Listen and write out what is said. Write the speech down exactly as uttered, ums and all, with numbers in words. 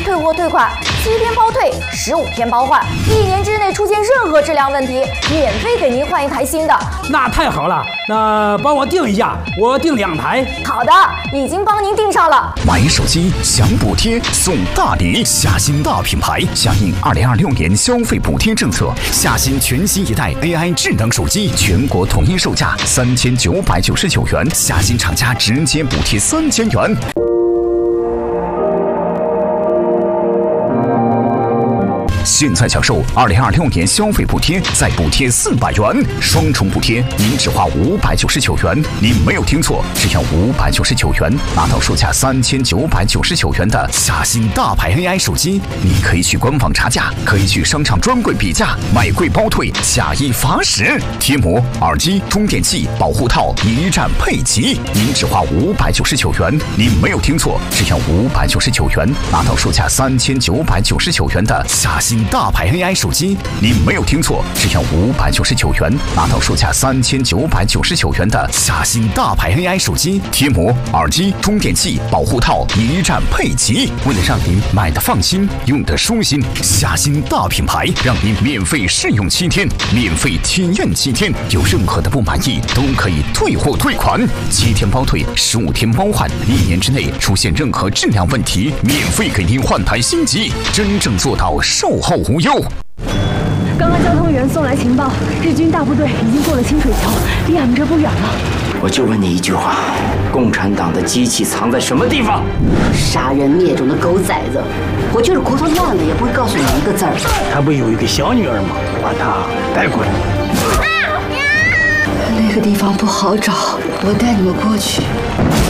退货退款，七天包退，十五天包换，一年之内出现任何质量问题，免费给您换一台新的。 那太好了，那帮我订一下，我订两台。 好的，已经帮您订上了。 买手机享补贴送大礼，夏新大品牌响应二零二六年消费补贴政策，夏新全新一代 A I 智能手机全国统一售价三千九百九十九元，夏新厂家直接补贴三千元。现在享受二零二六年消费补贴，再补贴四百元，双重补贴，您只花五百九十九元。您没有听错，只要五百九十九元，拿到售价三千九百九十九元的夏新大牌 A I 手机。你可以去官网查价，可以去商场专柜比价，买贵包退，下一罚十。贴膜、耳机、充电器、保护套一站配齐，您只花五百九十九元。您没有听错，只要五百九十九元，拿到售价三千九百九十九元的夏新大牌 A I 手机。您没有听错，只要五百九十九元，拿到售价三千九百九十九元的夏新大牌 A I 手机。贴膜、耳机、充电器、保护套一站配齐。为了让您买的放心，用的舒心，夏新大品牌让您免费试用七天，免费体验七天，有任何的不满意都可以退货退款，七天包退，十五天包换，一年之内出现任何质量问题，免费给您换台新机，真正做到售后无忧。 刚刚交通员送来情报，日军大部队已经过了清水桥，离俺们这不远了。 我就问你一句话：共产党的机器藏在什么地方？ 杀人灭种的狗崽子！我就是骨头烂了也不会告诉你一个字儿。 他不有一个小女儿吗？把她带过来。 那个地方不好找，我带你们过去。